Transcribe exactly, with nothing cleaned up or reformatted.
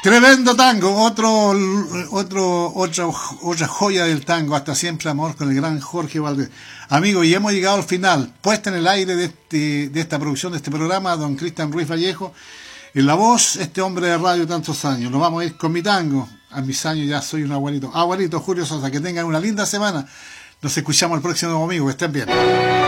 Tremendo tango, otro, otro, otra, otra joya del tango, Hasta Siempre Amor, con el gran Jorge Valdés. Amigos, y hemos llegado al final, puesta en el aire de, este, de esta producción, de este programa, don Cristian Ruiz Vallejo. En la voz, este hombre de radio tantos años. Nos vamos a ir con mi tango. A mis años ya soy un abuelito. Abuelito Julio Sosa, que tengan una linda semana. Nos escuchamos el próximo domingo, que estén bien.